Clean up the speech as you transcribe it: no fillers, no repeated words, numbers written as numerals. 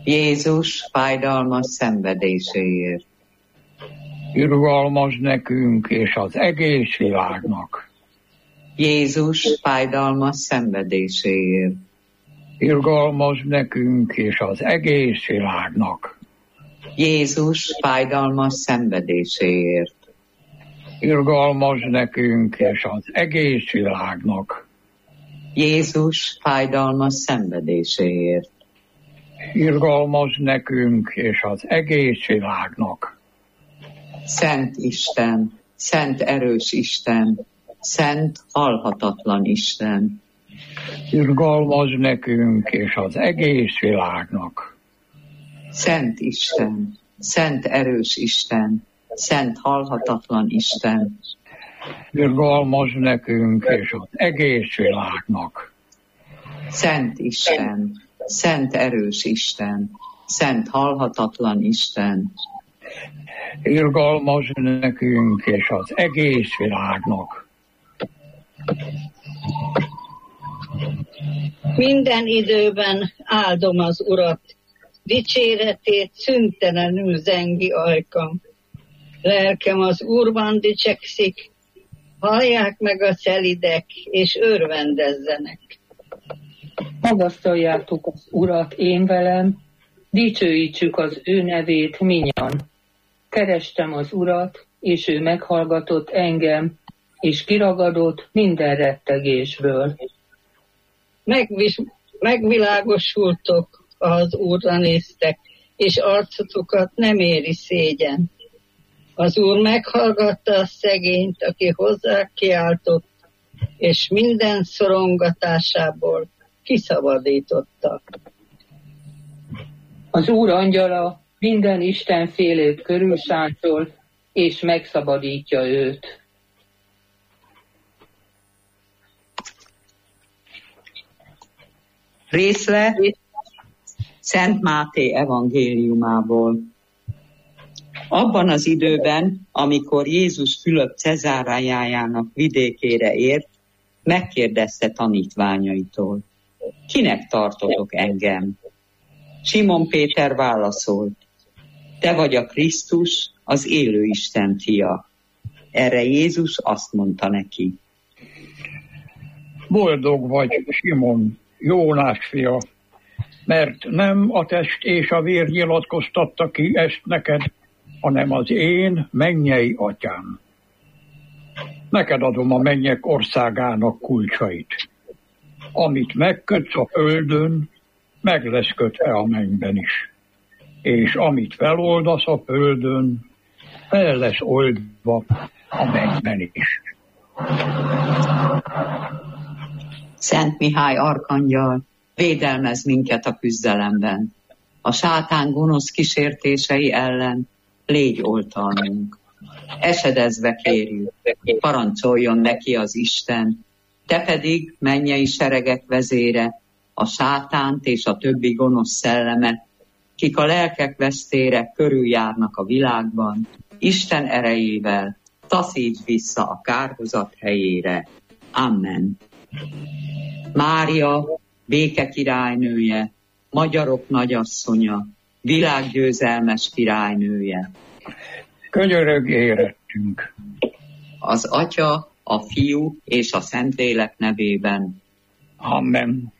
Jézus fájdalmas szenvedéséért. Irgalmazz nekünk és az egész világnak. Jézus fájdalmas szenvedéséért. Irgalmazz nekünk és az egész világnak. Jézus fájdalmas szenvedéséért. Irgalmazz nekünk és az egész világnak. Jézus fájdalmas szenvedéséért. Irgalmazz nekünk és az egész világnak. Szent Isten, szent erős Isten, szent halhatatlan Isten. Irgalmazz nekünk és az egész világnak. Szent Isten, szent erős Isten, szent halhatatlan Isten. Irgalmazz nekünk és az egész világnak. Szent Isten, szent erős Isten, szent halhatatlan Isten. Irgalmazz nekünk és az egész világnak. Minden időben áldom az Urat, dicséretét szüntelenül zengi ajkam. Lelkem az Úrban dicsekszik, hallják meg a szelidek, és örvendezzenek. Magasztaljátok az Urat én velem, dicsőítsük az ő nevét minnyan. Kerestem az Urat, és ő meghallgatott engem, és kiragadott minden rettegésből. Megvilágosultok, ha az Úrra néztek, és arcotokat nem éri szégyen. Az Úr meghallgatta a szegényt, aki hozzá kiáltott, és minden szorongatásából kiszabadította. Az Úr angyala minden istenfélét körülsántol, és megszabadítja őt. Részlet Szent Máté evangéliumából. Abban az időben, amikor Jézus Fülöp Cezáreájának vidékére ért, megkérdezte tanítványaitól: kinek tartotok engem? Simon Péter válaszolt: te vagy a Krisztus, az élő Isten fia. Erre Jézus azt mondta neki: Boldog vagy, Simon, Jónás fia, mert nem a test és a vér nyilatkoztatta ki ezt neked, hanem az én mennyei atyám. Neked adom a mennyek országának kulcsait. Amit megkötsz a földön, meg lesz kötve a mennyben is. És amit feloldasz a földön, fel lesz oldva a mennyben is. Szent Mihály arkangyal, védelmez minket a küzdelemben. A sátán gonosz kísértései ellen légy oltalmunk. Esedezve kérjük, parancsoljon neki az Isten, te pedig, mennyei seregek vezére, a sátánt és a többi gonosz szellemet, kik a lelkek vesztére körüljárnak a világban, Isten erejével taszíts vissza a kárhozat helyére. Amen. Mária, béke királynője, magyarok nagyasszonya, világgyőzelmes királynője. Könyörögj érettünk. Az Atya, a Fiú és a Szentlélek nevében. Amen.